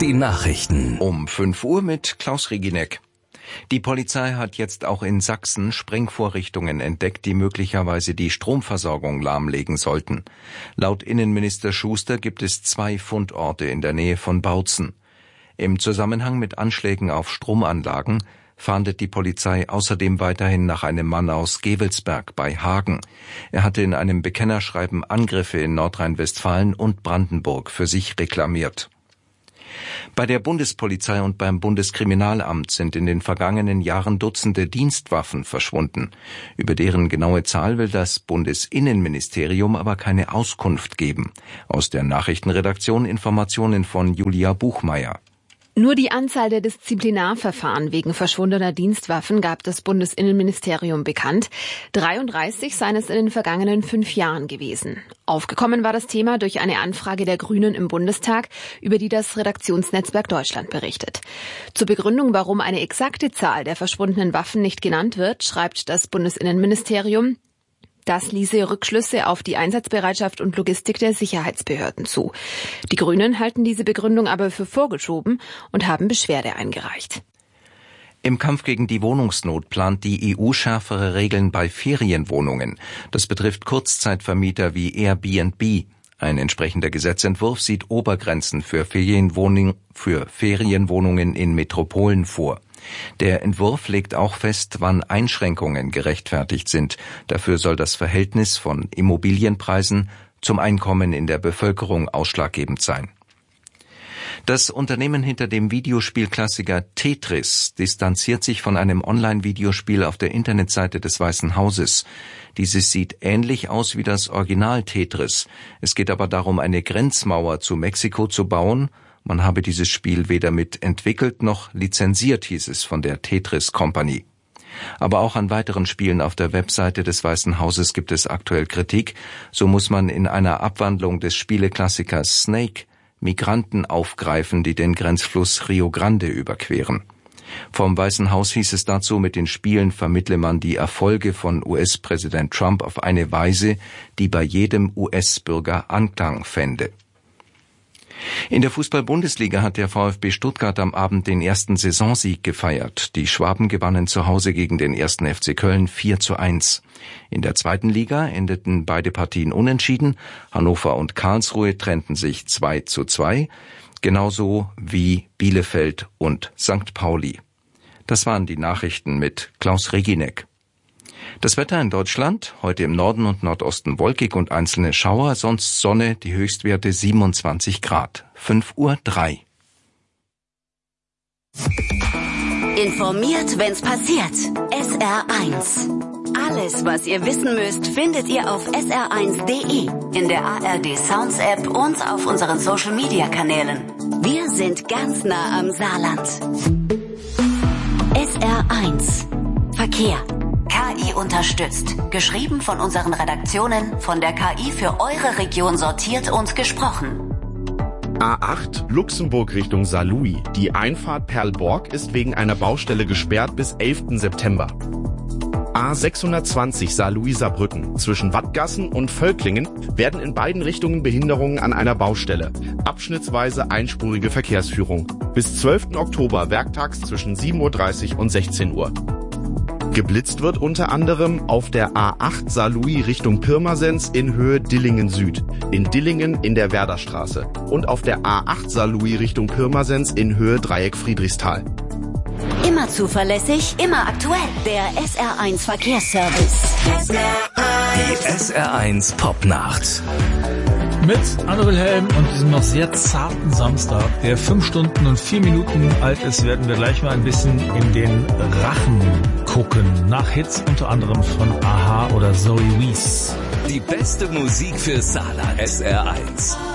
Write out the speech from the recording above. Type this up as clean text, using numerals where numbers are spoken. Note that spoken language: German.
Die Nachrichten um 5 Uhr mit Klaus Reginek. Die Polizei hat jetzt auch in Sachsen Sprengvorrichtungen entdeckt, die möglicherweise die Stromversorgung lahmlegen sollten. Laut Innenminister Schuster gibt es 2 Fundorte in der Nähe von Bautzen. Im Zusammenhang mit Anschlägen auf Stromanlagen fahndet die Polizei außerdem weiterhin nach einem Mann aus Gevelsberg bei Hagen. Er hatte in einem Bekennerschreiben Angriffe in Nordrhein-Westfalen und Brandenburg für sich reklamiert. Bei der Bundespolizei und beim Bundeskriminalamt sind in den vergangenen Jahren Dutzende Dienstwaffen verschwunden. Über deren genaue Zahl will das Bundesinnenministerium aber keine Auskunft geben. Aus der Nachrichtenredaktion Informationen von Julia Buchmeier. Nur die Anzahl der Disziplinarverfahren wegen verschwundener Dienstwaffen gab das Bundesinnenministerium bekannt. 33 seien es in den vergangenen 5 Jahren gewesen. Aufgekommen war das Thema durch eine Anfrage der Grünen im Bundestag, über die das Redaktionsnetzwerk Deutschland berichtet. Zur Begründung, warum eine exakte Zahl der verschwundenen Waffen nicht genannt wird, schreibt das Bundesinnenministerium: Das ließe Rückschlüsse auf die Einsatzbereitschaft und Logistik der Sicherheitsbehörden zu. Die Grünen halten diese Begründung aber für vorgeschoben und haben Beschwerde eingereicht. Im Kampf gegen die Wohnungsnot plant die EU schärfere Regeln bei Ferienwohnungen. Das betrifft Kurzzeitvermieter wie Airbnb. Ein entsprechender Gesetzentwurf sieht Obergrenzen für Ferienwohnungen in Metropolen vor. Der Entwurf legt auch fest, wann Einschränkungen gerechtfertigt sind. Dafür soll das Verhältnis von Immobilienpreisen zum Einkommen in der Bevölkerung ausschlaggebend sein. Das Unternehmen hinter dem Videospielklassiker Tetris distanziert sich von einem Online-Videospiel auf der Internetseite des Weißen Hauses. Dieses sieht ähnlich aus wie das Original Tetris. Es geht aber darum, eine Grenzmauer zu Mexiko zu bauen. Man habe dieses Spiel weder mit entwickelt noch lizenziert, hieß es von der Tetris Company. Aber auch an weiteren Spielen auf der Webseite des Weißen Hauses gibt es aktuell Kritik. So muss man in einer Abwandlung des Spieleklassikers Snake Migranten aufgreifen, die den Grenzfluss Rio Grande überqueren. Vom Weißen Haus hieß es dazu, mit den Spielen vermittle man die Erfolge von US-Präsident Trump auf eine Weise, die bei jedem US-Bürger Anklang fände. In der Fußball-Bundesliga hat der VfB Stuttgart am Abend den ersten Saisonsieg gefeiert. Die Schwaben gewannen zu Hause gegen den 1. FC Köln 4:1. In der zweiten Liga endeten beide Partien unentschieden. Hannover und Karlsruhe trennten sich 2:2, genauso wie Bielefeld und St. Pauli. Das waren die Nachrichten mit Klaus Reginek. Das Wetter in Deutschland, heute im Norden und Nordosten wolkig und einzelne Schauer, sonst Sonne, die Höchstwerte 27 Grad. 5:03 Uhr. Informiert, wenn's passiert. SR1. Alles, was ihr wissen müsst, findet ihr auf sr1.de, in der ARD Sounds App und auf unseren Social Media Kanälen. Wir sind ganz nah am Saarland. SR1. Verkehr. KI unterstützt. Geschrieben von unseren Redaktionen, von der KI für eure Region sortiert und gesprochen. A8 Luxemburg Richtung Saarlouis. Die Einfahrt Perlborg ist wegen einer Baustelle gesperrt bis 11. September. A620 Saarlouis-Saarbrücken. Zwischen Wattgassen und Völklingen werden in beiden Richtungen Behinderungen an einer Baustelle. Abschnittsweise einspurige Verkehrsführung. Bis 12. Oktober werktags zwischen 7:30 Uhr und 16 Uhr. Geblitzt wird unter anderem auf der A8 Saarlouis Richtung Pirmasens in Höhe Dillingen Süd, in Dillingen in der Werderstraße und auf der A8 Saarlouis Richtung Pirmasens in Höhe Dreieck Friedrichsthal. Immer zuverlässig, immer aktuell. Der SR1 Verkehrsservice. Die SR1 Popnacht. Mit Anne Wilhelm und diesem noch sehr zarten Samstag, der 5 Stunden und 4 Minuten alt ist, werden wir gleich mal ein bisschen in den Rachen gucken. Nach Hits unter anderem von Aha oder Zoe Wees. Die beste Musik für Saarland. SR1.